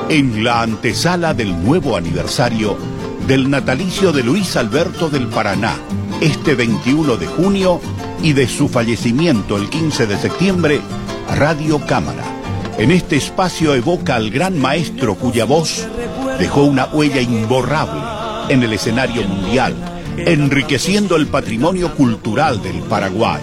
en la antesala del nuevo aniversario del natalicio de Luis Alberto del Paraná, este 21 de junio, y de su fallecimiento el 15 de septiembre, Radio Cámara. En este espacio evoca al gran maestro cuya voz dejó una huella imborrable en el escenario mundial, enriqueciendo el patrimonio cultural del Paraguay.